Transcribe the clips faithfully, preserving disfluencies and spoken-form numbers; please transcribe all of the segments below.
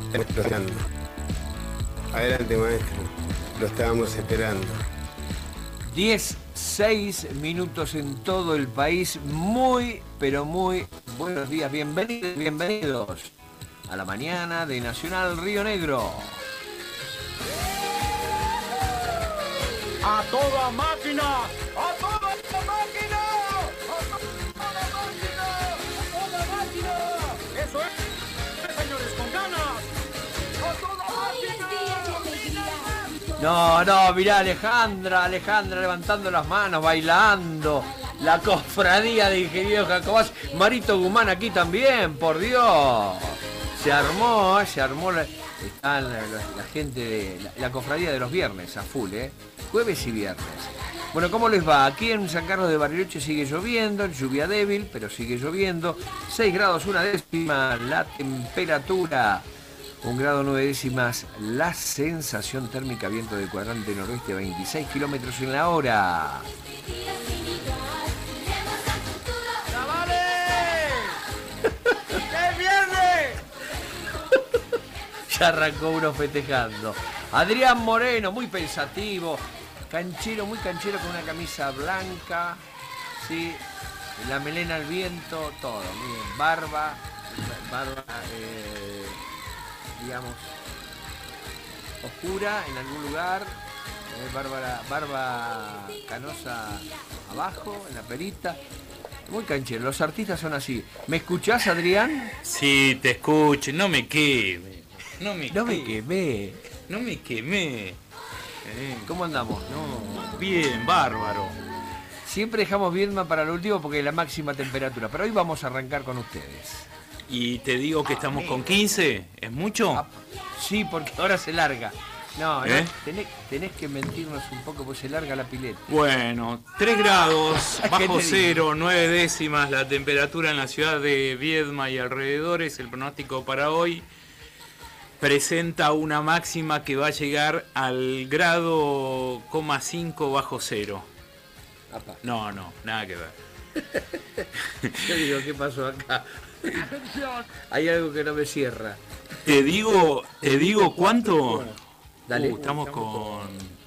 Explotando. Adelante, maestro. Lo estábamos esperando. diez, seis minutos en todo el país. Muy, pero muy buenos días. Bienvenidos, bienvenidos a la mañana de Nacional Río Negro. ¡A toda máquina! ¡A toda máquina! ¡A toda máquina! ¡A toda máquina! ¡Eso es, señores, con ganas! ¡A toda máquina! No, no, mirá Alejandra, Alejandra levantando las manos, bailando. La cofradía de ingenieros Jacobás. Marito Guzmán aquí también, por Dios. Se armó, se armó la, está la, la, la gente de la, la cofradía de los viernes a full, ¿eh? Jueves y viernes. Bueno, ¿cómo les va? Aquí en San Carlos de Bariloche sigue lloviendo, lluvia débil, pero sigue lloviendo. seis grados, una décima la temperatura. Un grado, nueve décimas la sensación térmica, viento de cuadrante noroeste, veintiséis kilómetros en la hora. Ya arrancó uno festejando. Adrián Moreno, muy pensativo, canchero, muy canchero, con una camisa blanca, sí, la melena al viento, todo, bien, barba, barba, eh, digamos, oscura en algún lugar, eh, barba, barba canosa abajo, en la perita. Muy canchero, los artistas son así. ¿Me escuchás, Adrián? Sí, te escucho, no me queme. No me, no me quemé. No me quemé. Eh. ¿Cómo andamos? No. Bien, bárbaro. Siempre dejamos bien para lo último porque es la máxima temperatura. Pero hoy vamos a arrancar con ustedes. Y te digo que ah, estamos mira. con quince. ¿Es mucho? Ah, sí, porque ahora se larga. No, ¿Eh? no tenés, tenés que mentirnos un poco porque se larga la pileta. Bueno, tres grados, bajo cero, nueve décimas la temperatura en la ciudad de Viedma y alrededores. El pronóstico para hoy presenta una máxima que va a llegar al grado coma cinco bajo cero. Apa. No, no, nada que ver. Yo digo, ¿qué pasó acá? Hay algo que no me cierra. Te digo, te digo cuánto. Dale. Uh, estamos con.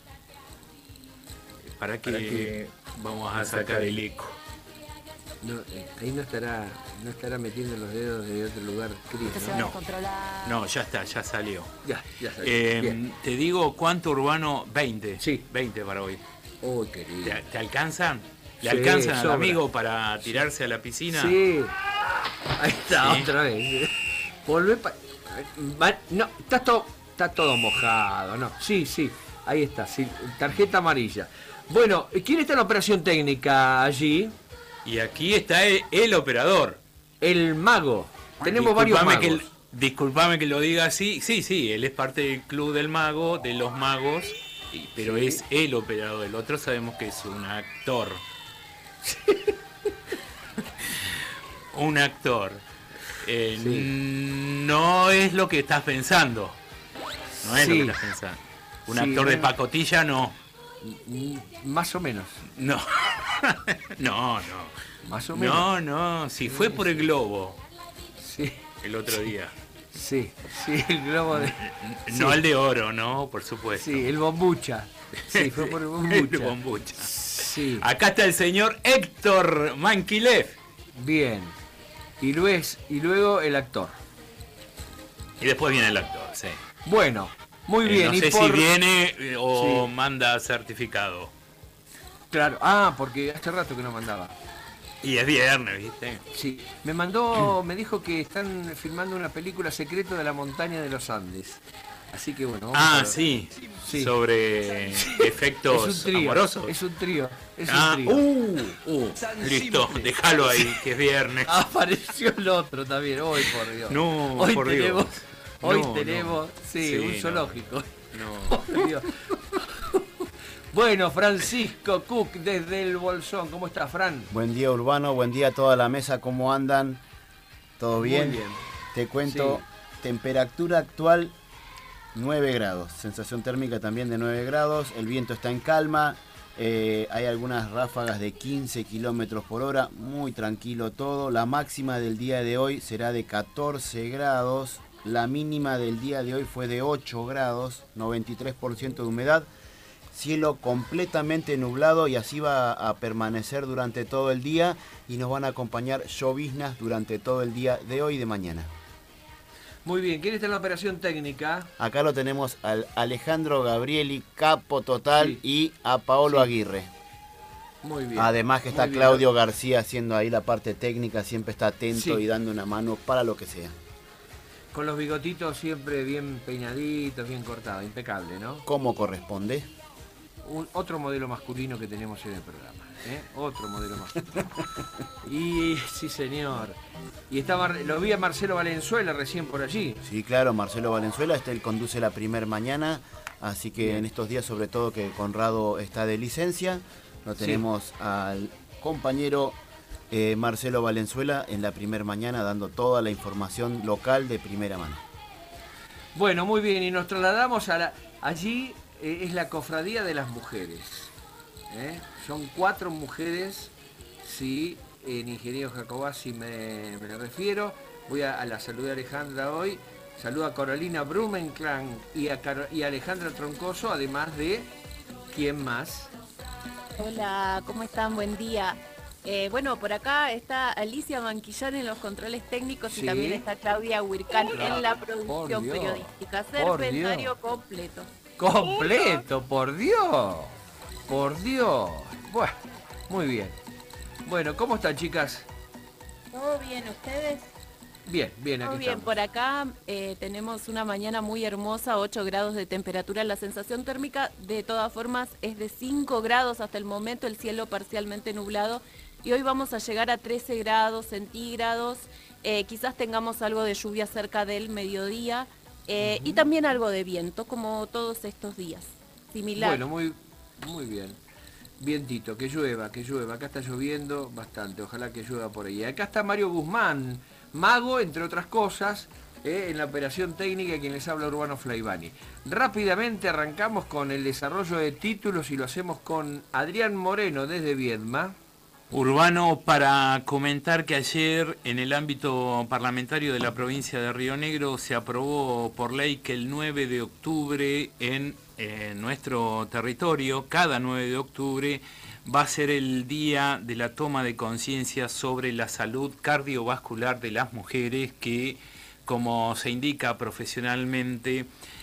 ¿Para qué? Para que vamos a sacar el eco? No, eh, ahí no estará, no estará metiendo los dedos de otro lugar, Cris, ¿no? No, no, ya está, ya salió. Ya, ya salió. Eh, te digo cuánto urbano, veinte. Sí. veinte para hoy. Oh, querido. ¿Te, te alcanzan? ¿Le sí, alcanzan al sobra. amigo para tirarse a la piscina? Sí. Ahí está, ¿Sí? otra vez. Volvé pa... No, está todo, está todo mojado, ¿no? Sí, sí, ahí está, sí, tarjeta amarilla. Bueno, ¿quién está en la operación técnica allí? Y aquí está el, el operador. El mago. Tenemos varios magos. Que, disculpame que lo diga así. Sí, sí, él es parte del club del mago, de los magos, pero sí. Es el operador. El otro sabemos que es un actor. Un actor. Eh, sí. No es lo que estás pensando. No es sí. lo que estás pensando. Un sí, actor de pacotilla no. Más o menos. No. No, no. Más o menos. No, no. Si sí, fue por el globo. Sí. El otro día. Sí, sí, el globo de. No sí. el de oro, ¿no? Por supuesto. Sí, el bombucha. Sí, fue por el bombucha. El bombucha. Sí. Acá está el señor Héctor Manquilev. Bien. Y luego, y luego el actor. Y después viene el actor, sí. Bueno, muy eh, bien. No y sé por... si viene eh, o sí. manda certificado. Claro, ah, porque hace rato que no mandaba. Y es viernes, ¿viste? Sí, me mandó, me dijo que están filmando una película Secreto de la Montaña de los Andes. Así que bueno. Vamos ah, a sí. sí. Sobre efectos es un trío, amorosos. Es un trío. Es ah, un trío. Uh, uh, listo, déjalo ahí, que es viernes. Apareció el otro también, hoy por Dios. No, hoy por tenemos, Dios. Hoy no, tenemos, no. sí, sí, un no. zoológico. No. Por Dios. Bueno, Francisco Cook desde el Bolsón. ¿Cómo está, Fran? Buen día, Urbano. Buen día a toda la mesa. ¿Cómo andan? ¿Todo bien? Muy bien. Te cuento, sí. Temperatura actual nueve grados. Sensación térmica también de nueve grados. El viento está en calma. Eh, hay algunas ráfagas de quince kilómetros por hora. Muy tranquilo todo. La máxima del día de hoy será de catorce grados. La mínima del día de hoy fue de ocho grados, noventa y tres por ciento de humedad. Cielo completamente nublado y así va a permanecer durante todo el día y nos van a acompañar lloviznas durante todo el día de hoy y de mañana. Muy bien, ¿quién está en la operación técnica? Acá lo tenemos al Alejandro Gabrieli, capo total, Sí. y a Paolo Sí. Aguirre. Muy bien. Además que está Muy bien. Claudio García haciendo ahí la parte técnica, siempre está atento Sí. y dando una mano para lo que sea. Con los bigotitos siempre bien peinaditos, bien cortados, impecable, ¿no? Como corresponde. Un, otro modelo masculino que tenemos en el programa, ¿eh? Otro modelo masculino. Y sí, señor. Y estaba, lo vi a Marcelo Valenzuela recién por allí. Sí, claro, Marcelo Valenzuela, este él conduce la primer mañana, así que Bien. en estos días, sobre todo que Conrado está de licencia, lo Sí. tenemos al compañero eh, Marcelo Valenzuela en la primer mañana dando toda la información local de primera mano. Bueno, muy bien, y nos trasladamos a la... Allí eh, es la cofradía de las mujeres. ¿eh? Son cuatro mujeres, sí, en Ingeniero Jacobasi me, me refiero. Voy a, a la saludar a Alejandra hoy. Saludo a Carolina Blumenklang y a, Caro- y a Alejandra Troncoso, además de... ¿Quién más? Hola, ¿cómo están? Buen día. Eh, bueno, por acá está Alicia Manquillán en los controles técnicos Sí. y también está Claudia Huircán en la Por producción Dios. periodística. Por Serpentario Dios. completo. Completo, por Dios. Por Dios. Bueno, muy bien. Bueno, ¿cómo están, chicas? ¿Todo bien ustedes? Bien, bien, aquí Todo bien, estamos. por acá eh, tenemos una mañana muy hermosa, ocho grados de temperatura. La sensación térmica de todas formas es de cinco grados hasta el momento, el cielo parcialmente nublado. Y hoy vamos a llegar a trece grados centígrados. Eh, quizás tengamos algo de lluvia cerca del mediodía eh, y también algo de viento, como todos estos días. Similar. Bueno, muy, muy bien. Vientito, que llueva, que llueva. Acá está lloviendo bastante, ojalá que llueva por ahí. Acá está Mario Guzmán, mago, entre otras cosas, eh, en la operación técnica, quien les habla Urbano Flaivani. Rápidamente arrancamos con el desarrollo de títulos y lo hacemos con Adrián Moreno desde Viedma. Urbano, para comentar que ayer en el ámbito parlamentario de la provincia de Río Negro se aprobó por ley que el nueve de octubre en eh, nuestro territorio, cada nueve de octubre, va a ser el día de la toma de conciencia sobre la salud cardiovascular de las mujeres, que, como se indica profesionalmente,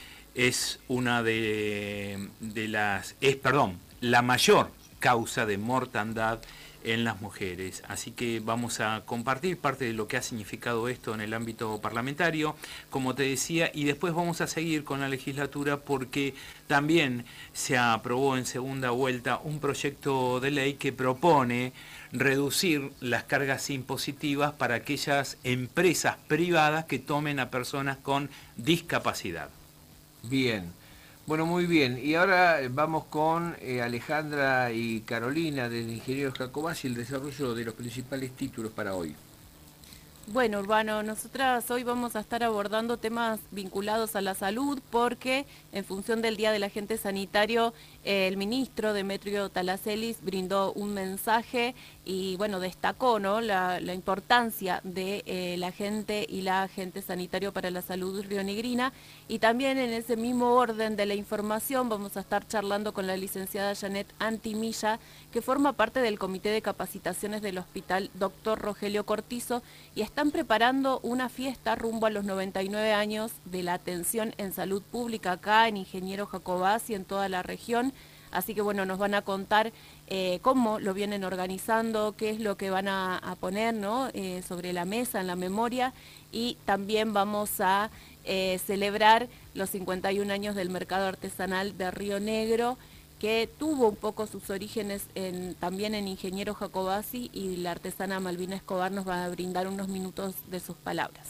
es una de, de las, es, perdón, la mayor causa de mortandad en las mujeres. Así que vamos a compartir parte de lo que ha significado esto en el ámbito parlamentario, como te decía, y después vamos a seguir con la legislatura porque también se aprobó en segunda vuelta un proyecto de ley que propone reducir las cargas impositivas para aquellas empresas privadas que tomen a personas con discapacidad. Bien. Bueno, muy bien. Y ahora vamos con eh, Alejandra y Carolina del Ingeniero Jacobasi y el desarrollo de los principales títulos para hoy. Bueno, Urbano, nosotras hoy vamos a estar abordando temas vinculados a la salud porque en función del Día del Agente Sanitario, eh, el ministro Demetrio Talacelis brindó un mensaje y bueno, destacó, ¿no?, la, la importancia de eh, la agente y la agente sanitario para la salud rionegrina. Y también en ese mismo orden de la información vamos a estar charlando con la licenciada Janet Antimilla, que forma parte del Comité de Capacitaciones del Hospital Doctor Rogelio Cortizo, y están preparando una fiesta rumbo a los noventa y nueve años de la atención en salud pública acá en Ingeniero Jacobasi y en toda la región. Así que bueno, nos van a contar eh, cómo lo vienen organizando, qué es lo que van a, a poner, ¿no?, eh, sobre la mesa, en la memoria, y también vamos a eh, celebrar los cincuenta y un años del mercado artesanal de Río Negro, que tuvo un poco sus orígenes en, también en Ingeniero Jacobasi, y la artesana Malvina Escobar nos va a brindar unos minutos de sus palabras.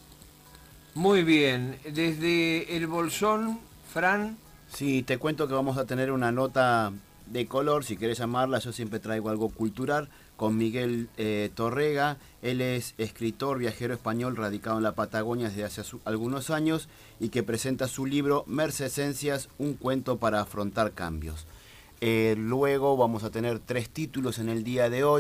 Muy bien. Desde el Bolsón, Fran. Sí, te cuento que vamos a tener una nota de color, si querés llamarla, yo siempre traigo algo cultural, con Miguel eh, Torrega. Él es escritor, viajero español, radicado en la Patagonia desde hace su, algunos años, y que presenta su libro Mercesencias, un cuento para afrontar cambios. Eh, luego vamos a tener tres títulos en el día de hoy.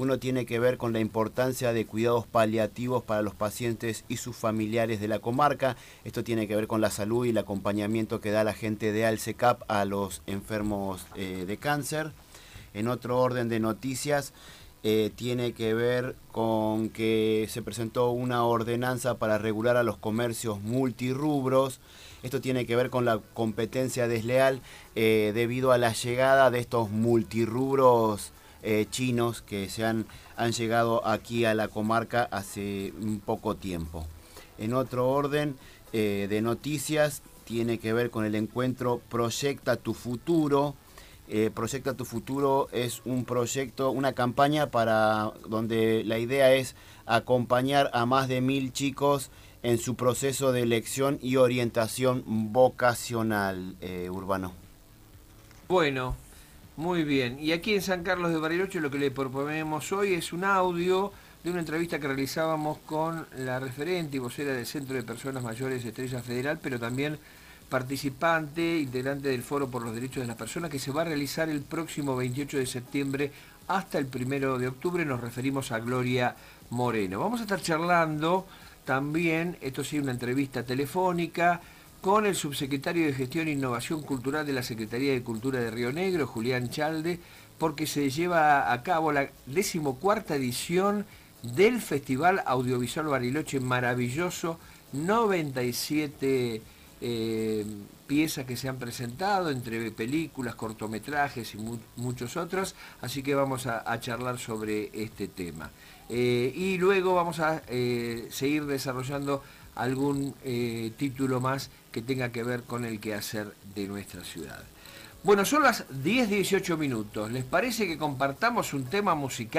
Uno tiene que ver con la importancia de cuidados paliativos para los pacientes y sus familiares de la comarca. Esto tiene que ver con la salud y el acompañamiento que da la gente de ALCECAP a los enfermos eh, de cáncer. En otro orden de noticias, eh, tiene que ver con que se presentó una ordenanza para regular a los comercios multirrubros. Esto tiene que ver con la competencia desleal eh, debido a la llegada de estos multirrubros Eh, chinos que se han, han llegado aquí a la comarca hace un poco tiempo. En otro orden eh, de noticias, tiene que ver con el encuentro Proyecta tu Futuro. Eh, Proyecta tu Futuro es un proyecto, una campaña para donde la idea es acompañar a más de mil chicos en su proceso de elección y orientación vocacional, eh, Urbano. Bueno, muy bien. Y aquí en San Carlos de Bariloche lo que le proponemos hoy es un audio de una entrevista que realizábamos con la referente y vocera del Centro de Personas Mayores Estrella Federal, pero también participante, integrante del Foro por los Derechos de las Personas, que se va a realizar el próximo veintiocho de septiembre hasta el primero de octubre. Nos referimos a Gloria Moreno. Vamos a estar charlando también, esto sí, una entrevista telefónica, con el subsecretario de Gestión e Innovación Cultural de la Secretaría de Cultura de Río Negro, Julián Chalde, porque se lleva a cabo la decimocuarta edición del Festival Audiovisual Bariloche maravilloso, noventa y siete eh, piezas que se han presentado, entre películas, cortometrajes y mu muchos otros, así que vamos a, a charlar sobre este tema. Eh, y luego vamos a eh, seguir desarrollando algún eh, título más que tenga que ver con el quehacer de nuestra ciudad. Bueno, son las diez dieciocho minutos. ¿Les parece que compartamos un tema musical?